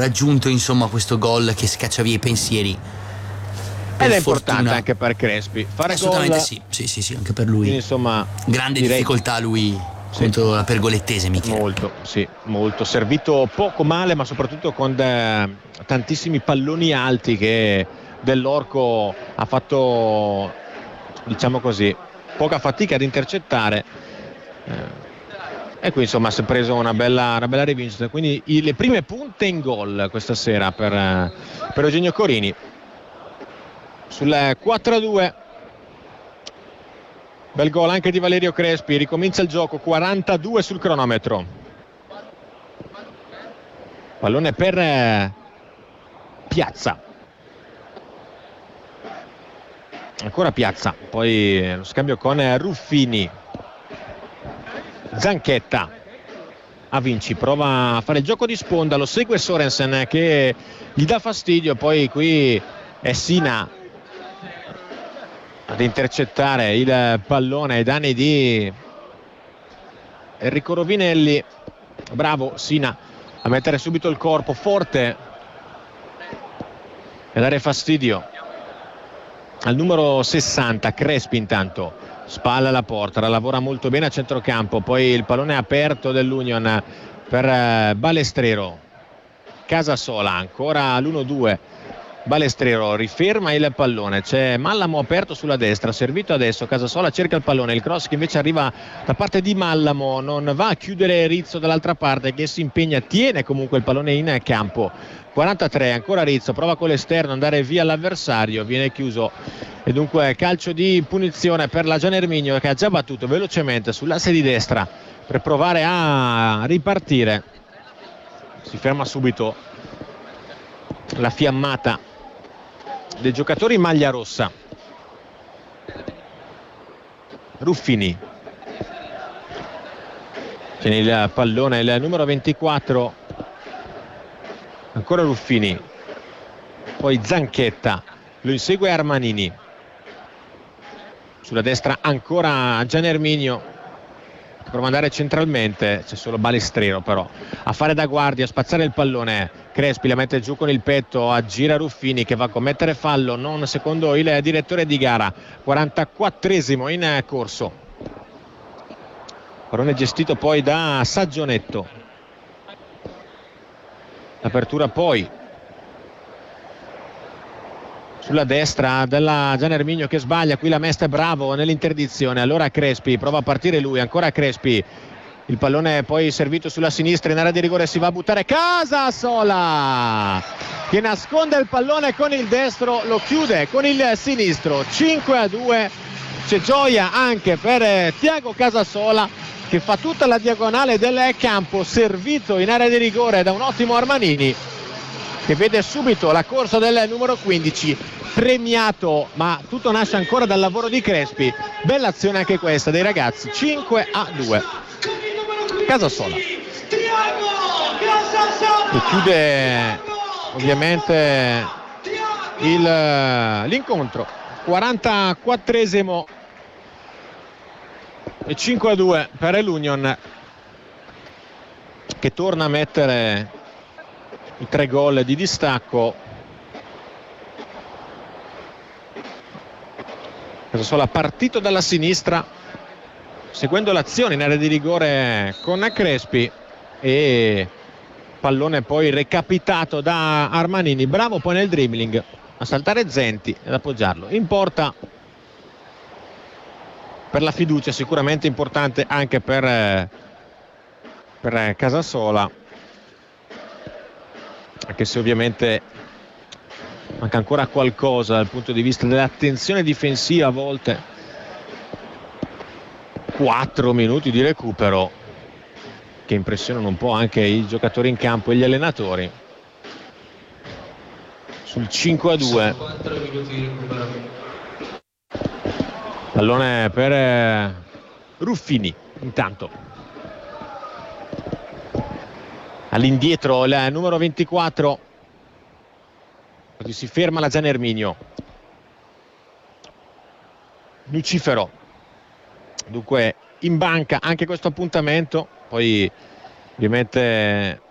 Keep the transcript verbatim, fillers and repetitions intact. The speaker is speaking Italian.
raggiunto insomma questo gol che scaccia via i pensieri. Ed è importante anche per Crespi fare assolutamente gol. Sì, sì, sì, sì, anche per lui. Quindi, insomma, grande direi... difficoltà lui contro sì. la pergolettese, Michele. Molto, sì, molto. Servito poco male, ma soprattutto con eh, tantissimi palloni alti che Dell'Orco ha fatto, diciamo così, poca fatica ad intercettare. Eh, e qui insomma si è preso una bella, una bella rivincita. Quindi i, le prime punte in gol questa sera per, per Eugenio Corini. Sul quattro a due. Bel gol anche di Valerio Crespi, ricomincia il gioco, quarantadue sul cronometro. Pallone per eh, Piazza. Ancora Piazza, poi lo scambio con eh, Ruffini. Zanchetta. A Vinci, prova a fare il gioco di sponda, lo segue Sorensen che gli dà fastidio, poi qui è Sina ad intercettare il pallone ai danni di Enrico Rovinelli. Bravo Sina a mettere subito il corpo forte e dare fastidio al numero sessanta. Crespi intanto spalla alla porta, la lavora molto bene a centrocampo, poi il pallone aperto dell'Union per Balestrero. Casasola ancora l'uno due. Balestrero riferma il pallone, c'è Mallamo aperto sulla destra, servito adesso, Casasola cerca il pallone, il cross che invece arriva da parte di Mallamo, non va a chiudere Rizzo dall'altra parte che si impegna, tiene comunque il pallone in campo. quarantatré, ancora Rizzo, prova con l'esterno andare via l'avversario, viene chiuso e dunque calcio di punizione per la Gian Erminio che ha già battuto velocemente sull'asse di destra per provare a ripartire. Si ferma subito la fiammata dei giocatori in maglia rossa. Ruffini tiene il pallone, il numero ventiquattro, ancora Ruffini, poi Zanchetta, lo insegue Armanini, sulla destra ancora Gian Erminio, prova ad andare centralmente, c'è solo Balestrero però a fare da guardia, a spazzare il pallone. Crespi la mette giù con il petto, aggira Ruffini che va a commettere fallo, non secondo il direttore di gara. quarantaquattresimo in corso, pallone gestito poi da Saggionetto. L'apertura poi sulla destra della Gian Erminio che sbaglia, qui la Mesta è bravo nell'interdizione, allora Crespi prova a partire lui, ancora Crespi, il pallone poi servito sulla sinistra, in area di rigore si va a buttare Casasola che nasconde il pallone con il destro, lo chiude con il sinistro. Cinque a due, c'è gioia anche per Thiago Casasola che fa tutta la diagonale del campo, servito in area di rigore da un ottimo Armanini che vede subito la corsa del numero quindici premiato, ma tutto nasce ancora dal lavoro di Crespi. Bella azione anche questa dei ragazzi. Cinque a due. Casasola che chiude ovviamente il, l'incontro. quarantaquattresimo e cinque a due per l'Union che torna a mettere i tre gol di distacco. Casasola partito dalla sinistra seguendo l'azione in area di rigore con Crespi e pallone poi recapitato da Armanini, bravo poi nel dribbling a saltare Zenti ed appoggiarlo in porta per la fiducia, sicuramente importante anche per, per Casasola, anche se ovviamente manca ancora qualcosa dal punto di vista dell'attenzione difensiva a volte. Quattro minuti di recupero che impressionano un po' anche i giocatori in campo e gli allenatori. Sul cinque a due pallone per Ruffini intanto all'indietro il numero ventiquattro, così si ferma la Gian Erminio. Lucifero dunque in banca anche questo appuntamento, poi ovviamente